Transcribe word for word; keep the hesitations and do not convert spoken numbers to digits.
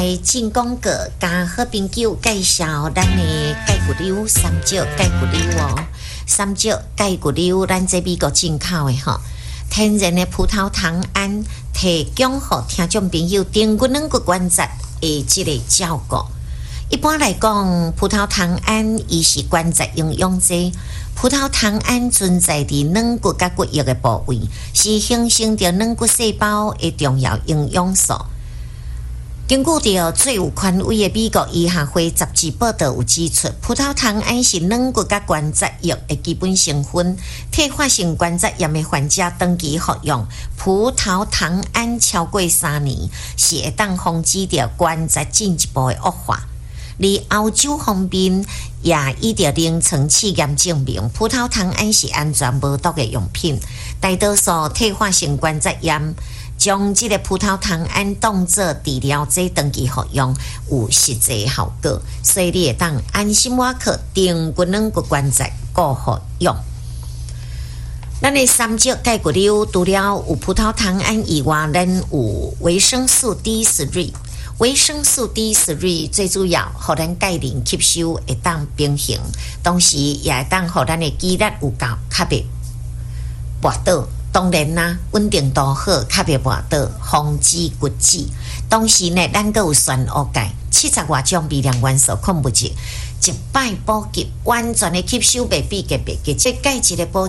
来进广告，甲好朋友介绍咱的钙骨溜三椒钙骨溜哦，三椒钙骨溜，咱这美国进口的吼，天然的葡萄糖胺，提供给听众朋友丁骨软骨关节的这个照顾。一般来讲，葡萄糖胺伊是关节营养剂。葡萄糖胺存在伫软骨甲骨肉的部位，是形成着软骨细胞的重要营养素。根据着最有权威的美国医学会杂志报道有指出，葡萄糖胺是软骨甲关节肉的基本成分。退化性关节炎的患者长期服用葡萄糖胺超过三年，是会当防止着关节进一步的恶化。而欧洲方面也依着临床试验证明，葡萄糖胺是安全无毒的用品。大多数退化性关节炎将这个葡萄糖胺当作治疗剂长期服用，有实际效果，所以你会当安心挖克丁骨软骨关节顾好用。咱的三椒钙骨溜除了有葡萄糖胺以外，咱有维生素 D 十二。维生素 D 十二最主要，互咱钙磷吸收会当平衡，同时也会当互咱的肌力有够，较袂滑倒。当然啦，稳定度好，较袂滑倒，防止骨质。同时呢，咱阁有选乌钙，七十外种微量元素矿物质，一摆补给，完全的吸收袂比个别个，这钙质的补